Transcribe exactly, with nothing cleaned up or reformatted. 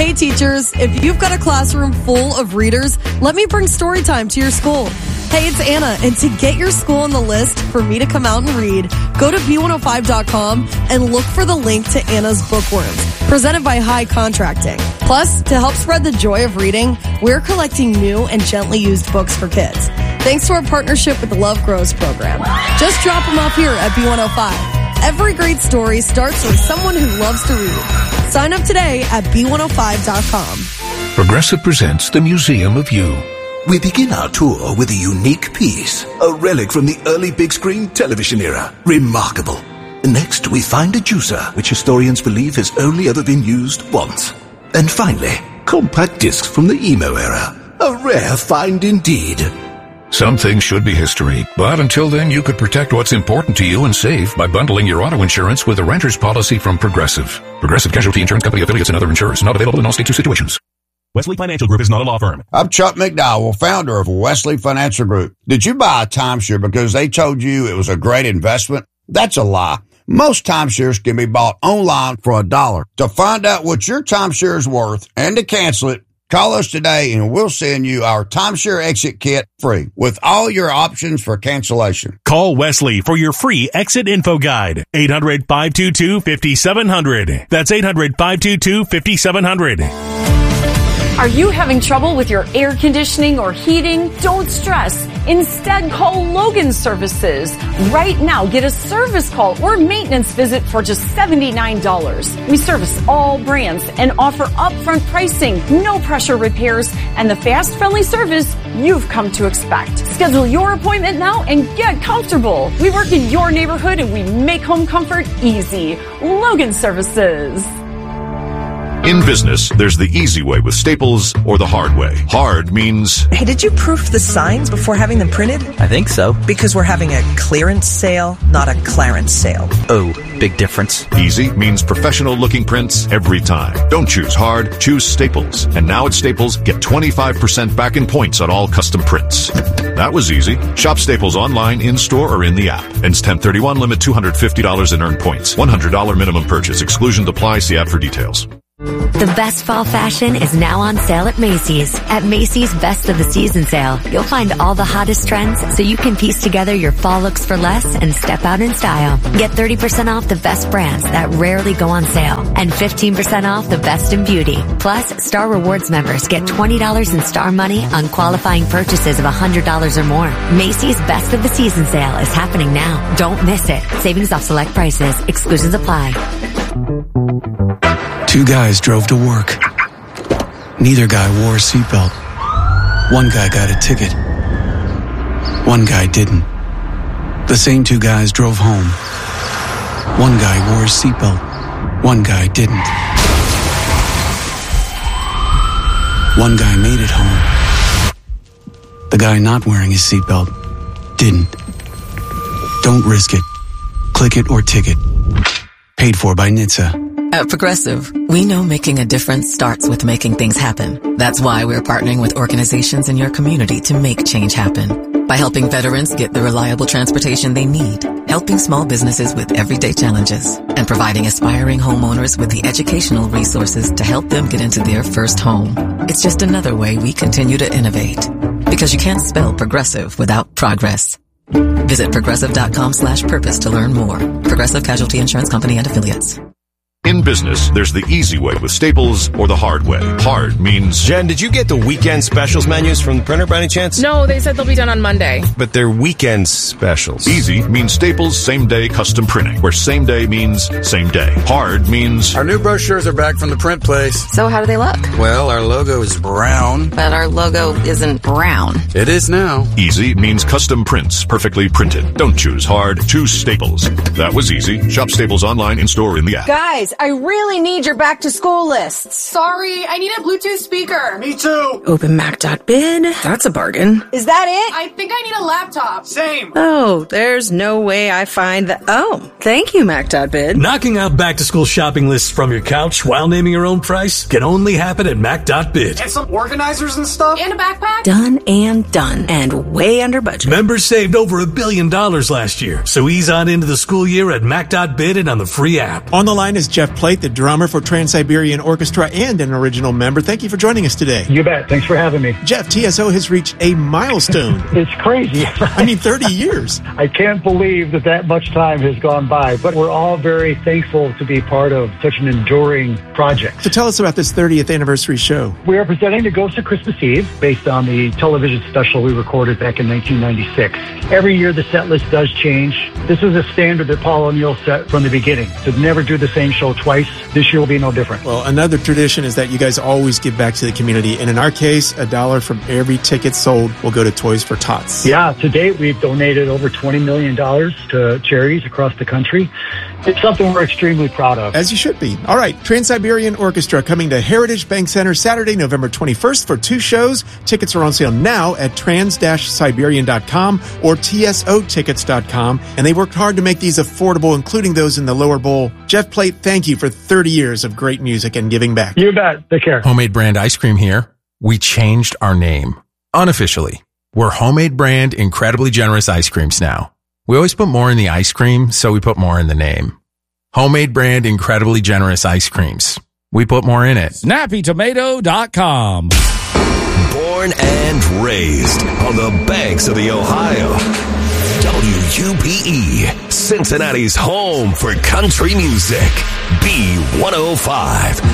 Hey teachers, if you've got a classroom full of readers, let me bring story time to your school. Hey, it's Anna, and to get your school on the list for me to come out and read, go to B one oh five dot com and look for the link to Anna's Bookworms, presented by High Contracting. Plus, to help spread the joy of reading, we're collecting new and gently used books for kids, thanks to our partnership with the Love Grows program. Just drop them off here at B one oh five. Every great story starts with someone who loves to read. Sign up today at B one oh five dot com. Progressive presents the Museum of You. We begin our tour with a unique piece, a relic from the early big screen television era. Remarkable. Next, we find a juicer, which historians believe has only ever been used once. And finally, compact discs from the emo era. A rare find indeed. Some things should be history, but until then you could protect what's important to you and save by bundling your auto insurance with a renter's policy from Progressive. Progressive Casualty Insurance Company affiliates and other insurers. Not available in all states or situations. Wesley Financial Group is not a law firm. I'm Chuck McDowell, founder of Wesley Financial Group. Did you buy a timeshare because they told you it was a great investment? That's a lie. Most timeshares can be bought online for a dollar. To find out what your timeshare is worth and to cancel it, call us today and we'll send you our timeshare exit kit free with all your options for cancellation. Call Wesley for your free exit info guide. eight hundred, five two two, five seven zero zero. That's eight hundred, five two two, five seven zero zero. Are you having trouble with your air conditioning or heating? Don't stress. Instead, call Logan Services. Right now, get a service call or maintenance visit for just seventy-nine dollars. We service all brands and offer upfront pricing, no pressure repairs, and the fast, friendly service you've come to expect. Schedule your appointment now and get comfortable. We work in your neighborhood and we make home comfort easy. Logan Services. In business, there's the easy way with Staples or the hard way. Hard means... Hey, did you proof the signs before having them printed? I think so. Because we're having a clearance sale, not a Clarence sale. Oh, big difference. Easy means professional-looking prints every time. Don't choose hard, choose Staples. And now at Staples, get twenty-five percent back in points on all custom prints. That was easy. Shop Staples online, in-store, or in the app. Ends ten thirty-one, limit two hundred fifty dollars in earned points. one hundred dollars minimum purchase. Exclusions apply. See app for details. The best fall fashion is now on sale at Macy's. At Macy's Best of the Season sale, you'll find all the hottest trends so you can piece together your fall looks for less and step out in style. Get thirty percent off the best brands that rarely go on sale and fifteen percent off the best in beauty. Plus, Star Rewards members get twenty dollars in Star Money on qualifying purchases of one hundred dollars or more. Macy's Best of the Season sale is happening now. Don't miss it. Savings off select prices. Exclusions apply. Two guys drove to work. Neither guy wore a seatbelt. One guy got a ticket. One guy didn't. The same two guys drove home. One guy wore a seatbelt. One guy didn't. One guy made it home. The guy not wearing his seatbelt didn't. Don't risk it. Click it or ticket. Paid for by N H T S A. At Progressive, we know making a difference starts with making things happen. That's why we're partnering with organizations in your community to make change happen. By helping veterans get the reliable transportation they need, helping small businesses with everyday challenges, and providing aspiring homeowners with the educational resources to help them get into their first home. It's just another way we continue to innovate. Because you can't spell progressive without progress. Visit progressive.com slash purpose to learn more. Progressive Casualty Insurance Company and Affiliates. In business, there's the easy way with Staples or the hard way. Hard means... Jen, did you get the weekend specials menus from the printer by any chance? No, they said they'll be done on Monday. But they're weekend specials. Easy means Staples same-day custom printing, where same day means same day. Hard means... Our new brochures are back from the print place. So how do they look? Well, our logo is brown. But our logo isn't brown. It is now. Easy means custom prints, perfectly printed. Don't choose hard, choose Staples. That was easy. Shop Staples online, in-store, in the app. Guys, I really need your back-to-school lists. Sorry, I need a Bluetooth speaker. Me too. Open Mac dot bid. That's a bargain. Is that it? I think I need a laptop. Same. Oh, there's no way I find that. Oh, thank you, Mac dot bid. Knocking out back-to-school shopping lists from your couch while naming your own price can only happen at Mac dot bid. And some organizers and stuff. And a backpack. Done and done. And way under budget. Members saved over a billion dollars last year. So ease on into the school year at Mac dot bid and on the free app. On the line is Jeff Jeff Plate, the drummer for Trans-Siberian Orchestra and an original member. Thank you for joining us today. You bet. Thanks for having me. Jeff, T S O has reached a milestone. It's crazy. I mean, thirty years. I can't believe that that much time has gone by, but we're all very thankful to be part of such an enduring project. So tell us about this thirtieth anniversary show. We are presenting The Ghost of Christmas Eve based on the television special we recorded back in nineteen ninety-six. Every year the set list does change. This is a standard that Paul O'Neill set from the beginning, to never do the same show twice. This year will be no different. Well, another tradition is that you guys always give back to the community, and in our case, a dollar from every ticket sold will go to Toys for Tots. Yeah, to date we've donated over twenty million dollars to charities across the country. It's something we're extremely proud of. As you should be. All right, Trans-Siberian Orchestra coming to Heritage Bank Center Saturday, November twenty-first for two shows. Tickets are on sale now at trans siberian dot com or T S O tickets dot com, and they worked hard to make these affordable, including those in the lower bowl. Jeff Plate, thank you for thirty years of great music and giving back. You bet. Take care. Homemade Brand Ice Cream here. We changed our name. Unofficially. We're Homemade Brand Incredibly Generous Ice Creams now. We always put more in the ice cream, so we put more in the name. Homemade Brand Incredibly Generous Ice Creams. We put more in it. snappy tomato dot com. Born and raised on the banks of the Ohio. W U P E, Cincinnati's home for country music. B one oh five.